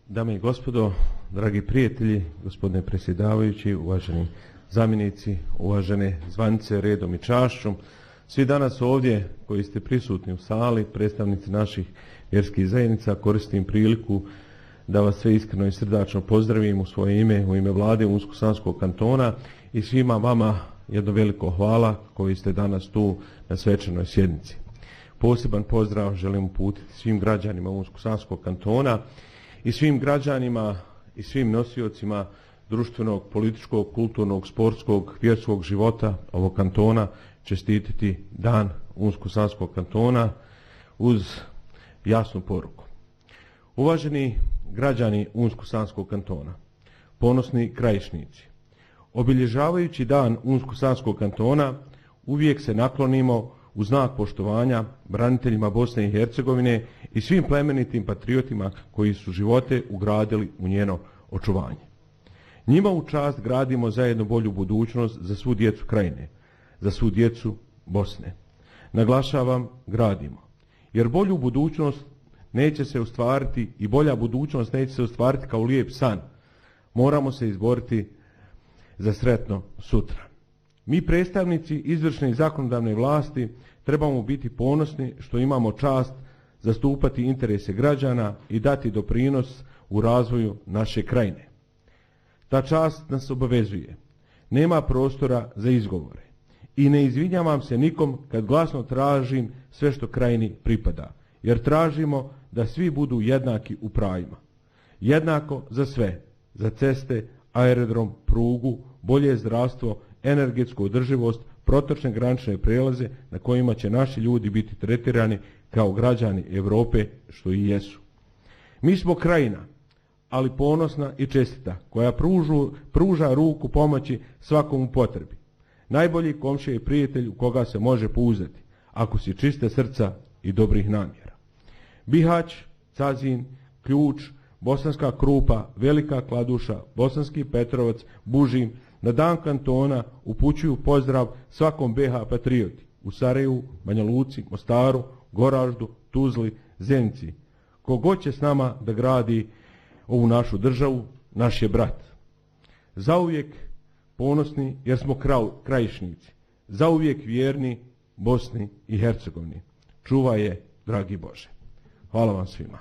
Dame i gospodo, dragi prijatelji, gospodine predsjedavajući, uvaženi zamjenici, uvažene zvanice redom i čašćom, svi danas ovdje koji ste prisutni u sali, predstavnici naših vjerskih zajednica, koristim priliku da vas sve iskreno i srdačno pozdravim u svoje ime, u ime vlade Unsko-Sanskog kantona i svima vama jedno veliko hvala koji ste danas tu na svečanoj sjednici. Poseban pozdrav želim uputiti svim građanima Unsko-Sanskog kantona i svim građanima i svim nosiocima društvenog, političkog, kulturnog, sportskog, vjerskog života ovog kantona čestititi dan Unsko-Sanskog kantona uz jasnu poruku. Uvaženi građani Unsko-Sanskog kantona, ponosni krajišnici, obilježavajući dan Unsko-Sanskog kantona uvijek se naklonimo u znak poštovanja braniteljima Bosne i Hercegovine i svim plemenitim patriotima koji su živote ugradili u njeno očuvanje. Njima u čast gradimo zajedno bolju budućnost za svu djecu krajine, za svu djecu Bosne. Naglašavam, gradimo, jer bolju budućnost neće se ostvariti i bolja budućnost neće se ostvariti kao lijep san. Moramo se izboriti za sretno sutra. Mi predstavnici izvršne i zakonodavne vlasti trebamo biti ponosni što imamo čast zastupati interese građana i dati doprinos u razvoju naše krajine. Ta čast nas obavezuje. Nema prostora za izgovore. I ne izvinjavam se nikom kad glasno tražim sve što krajini pripada, jer tražimo da svi budu jednaki u pravima. Jednako za sve, za ceste, aerodrom, prugu, bolje zdravstvo, energetsku održivost, protočne granične prelaze na kojima će naši ljudi biti tretirani kao građani Europe, što i jesu. Mi smo krajina, ali ponosna i čestita, koja pruža ruku pomoći svakom u potrebi. Najbolji komšija i prijatelj u koga se može pouzdati, ako si čiste srca i dobrih namjera. Bihać, Cazin, Ključ, Bosanska Krupa, Velika Kladuša, Bosanski Petrovac, Bužim, na dan kantona upućuju pozdrav svakom BH patrioti u Sarajevu, Banja Luci, Mostaru, Goraždu, Tuzli, Zenici. Kogod će s nama da gradi ovu našu državu, naš je brat. Zauvijek ponosni jer smo krajišnici. Zauvijek vjerni Bosni i Hercegovini. Čuvaj je, dragi Bože. Hvala vam svima.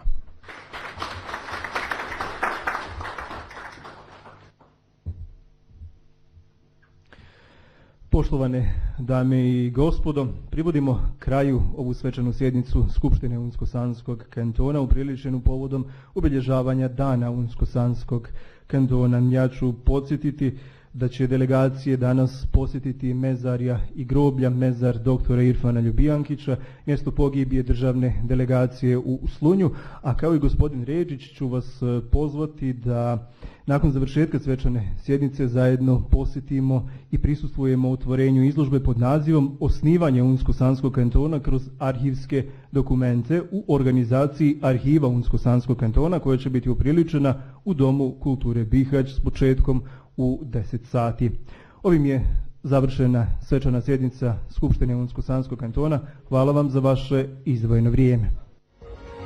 Poštovane dame i gospodo, privodimo kraju ovu svečanu sjednicu Skupštine Unsko-Sanskog kantona upriličenu povodom obilježavanja dana Unsko-Sanskog kantona. Ja ću podsjetiti da će delegacije danas posjetiti mezarja i groblja, mezar doktora Irfana Ljubijankića, mjesto pogibije državne delegacije u Slunju, a kao i gospodin Ređić ću vas pozvati da nakon završetka svečane sjednice zajedno posjetimo i prisustvujemo otvorenju izložbe pod nazivom Osnivanje Unsko-Sanskog kantona kroz arhivske dokumente u organizaciji Arhiva Unsko-Sanskog kantona, koja će biti upriličena u Domu kulture Bihać s početkom u 10 sati. Ovim je završena svečana sjednica Skupštine Unsko-Sanskog kantona. Hvala vam za vaše izdvojeno vrijeme.